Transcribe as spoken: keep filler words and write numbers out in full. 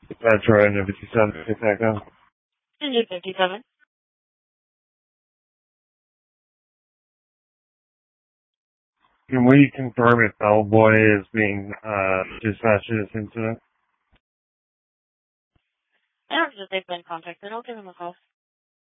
Metro and fifty-seven, Echo. Engine fifty-seven. Can we confirm if Bellboy is being uh, dispatched to this incident? I don't know if they've been contacted. I'll give them a call.